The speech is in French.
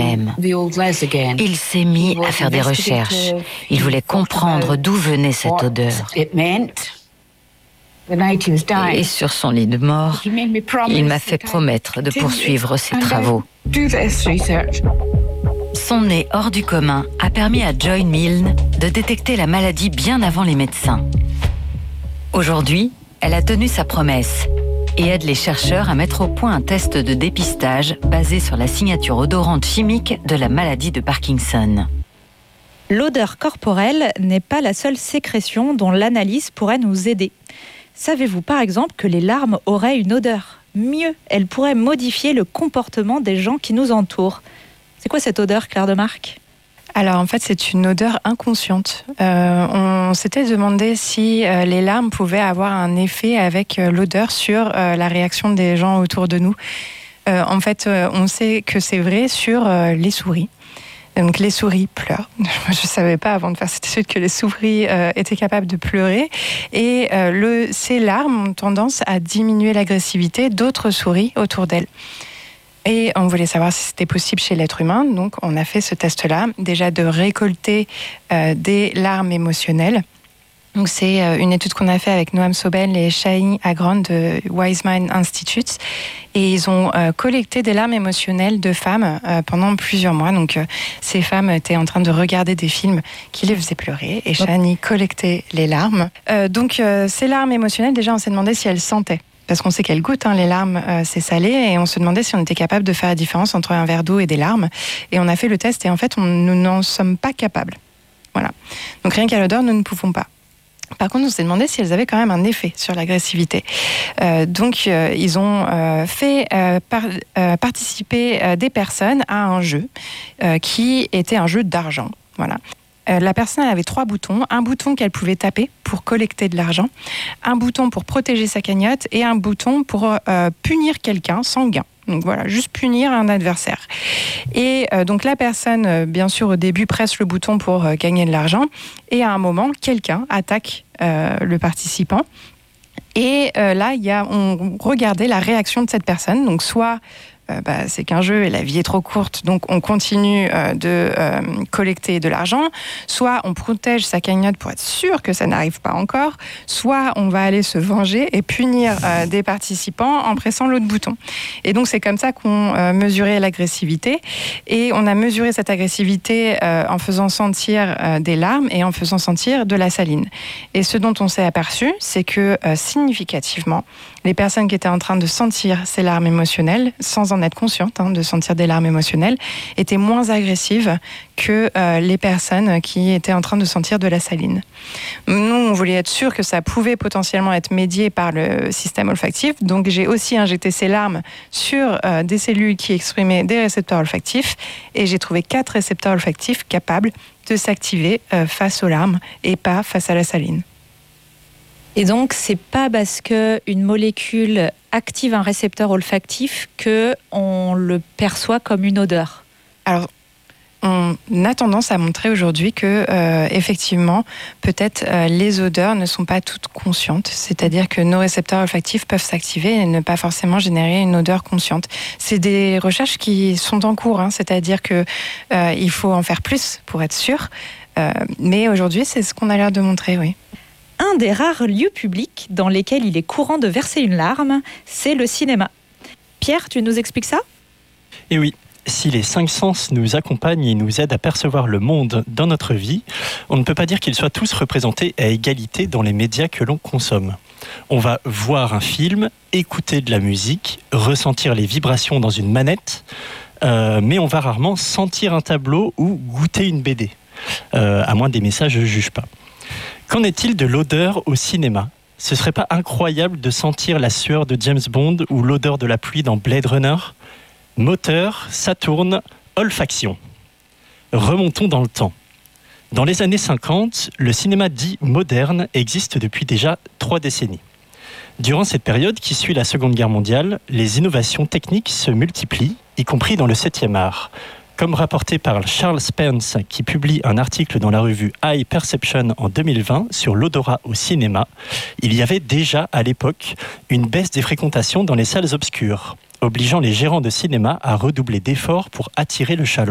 lui-même. Il s'est mis à faire des recherches. Il voulait comprendre d'où venait cette odeur. Et sur son lit de mort, il m'a fait promettre de poursuivre ses travaux. Son nez hors du commun a permis à Joy Milne de détecter la maladie bien avant les médecins. Aujourd'hui, elle a tenu sa promesse et aide les chercheurs à mettre au point un test de dépistage basé sur la signature odorante chimique de la maladie de Parkinson. L'odeur corporelle n'est pas la seule sécrétion dont l'analyse pourrait nous aider. Savez-vous par exemple que les larmes auraient une odeur ? Mieux, elles pourraient modifier le comportement des gens qui nous entourent. C'est quoi cette odeur, Claire Demarque ? Alors en fait, c'est une odeur inconsciente. On s'était demandé si les larmes pouvaient avoir un effet avec l'odeur sur la réaction des gens autour de nous. En fait, on sait que c'est vrai sur les souris. Donc les souris pleurent. Je ne savais pas avant de faire cette étude que les souris étaient capables de pleurer. Et ces larmes ont tendance à diminuer l'agressivité d'autres souris autour d'elles. Et on voulait savoir si c'était possible chez l'être humain. Donc on a fait ce test-là, déjà de récolter des larmes émotionnelles. Donc c'est une étude qu'on a fait avec Noam Sobel et Shaheen Agron de Weizmann Institute. Et ils ont collecté des larmes émotionnelles de femmes pendant plusieurs mois. Donc ces femmes étaient en train de regarder des films qui les faisaient pleurer. Et Shaheen collectait les larmes. Donc ces larmes émotionnelles, déjà on s'est demandé si elles sentaient. Parce qu'on sait qu'elles goûtent, les larmes, c'est salé. Et on se demandait si on était capable de faire la différence entre un verre d'eau et des larmes. Et on a fait le test et en fait, nous n'en sommes pas capables. Voilà. Donc rien qu'à l'odeur, nous ne pouvons pas. Par contre, on s'est demandé si elles avaient quand même un effet sur l'agressivité. Donc, ils ont fait participer des personnes à un jeu qui était un jeu d'argent. Voilà. La personne avait 3 boutons. Un bouton qu'elle pouvait taper pour collecter de l'argent, un bouton pour protéger sa cagnotte et un bouton pour punir quelqu'un sans gain. Donc voilà, juste punir un adversaire. Et donc la personne, bien sûr, au début, presse le bouton pour gagner de l'argent. Et à un moment, quelqu'un attaque le participant. Et là, on regardait la réaction de cette personne. Donc soit c'est qu'un jeu et la vie est trop courte, donc on continue de collecter de l'argent, soit on protège sa cagnotte pour être sûr que ça n'arrive pas encore, soit on va aller se venger et punir des participants en pressant l'autre bouton. Et donc c'est comme ça qu'on mesurait l'agressivité, et on a mesuré cette agressivité en faisant sentir des larmes et en faisant sentir de la saline. Et ce dont on s'est aperçu, c'est que significativement, les personnes qui étaient en train de sentir ces larmes émotionnelles, sans en être conscientes de sentir des larmes émotionnelles, étaient moins agressives que les personnes qui étaient en train de sentir de la saline. Nous, on voulait être sûr que ça pouvait potentiellement être médié par le système olfactif, donc j'ai aussi injecté ces larmes sur des cellules qui exprimaient des récepteurs olfactifs, et j'ai trouvé 4 récepteurs olfactifs capables de s'activer face aux larmes et pas face à la saline. Et donc, c'est pas parce qu'une molécule active un récepteur olfactif qu'on le perçoit comme une odeur. Alors, on a tendance à montrer aujourd'hui que, effectivement, peut-être les odeurs ne sont pas toutes conscientes. C'est-à-dire que nos récepteurs olfactifs peuvent s'activer et ne pas forcément générer une odeur consciente. C'est des recherches qui sont en cours, c'est-à-dire que il faut en faire plus pour être sûr. Mais aujourd'hui, c'est ce qu'on a l'air de montrer, oui. Un des rares lieux publics dans lesquels il est courant de verser une larme, c'est le cinéma. Pierre, tu nous expliques ça ? Eh oui, si les 5 sens nous accompagnent et nous aident à percevoir le monde dans notre vie, on ne peut pas dire qu'ils soient tous représentés à égalité dans les médias que l'on consomme. On va voir un film, écouter de la musique, ressentir les vibrations dans une manette, mais on va rarement sentir un tableau ou goûter une BD, à moins des messages ne jugent pas. Qu'en est-il de l'odeur au cinéma ? Ce serait pas incroyable de sentir la sueur de James Bond ou l'odeur de la pluie dans Blade Runner ? Moteur, ça tourne, olfaction. Remontons dans le temps. Dans les années 50, le cinéma dit moderne existe depuis déjà 3 décennies. Durant cette période qui suit la Seconde Guerre mondiale, les innovations techniques se multiplient, y compris dans le 7e art. Comme rapporté par Charles Spence, qui publie un article dans la revue Eye Perception en 2020 sur l'odorat au cinéma, il y avait déjà à l'époque une baisse des fréquentations dans les salles obscures, obligeant les gérants de cinéma à redoubler d'efforts pour attirer le chaland.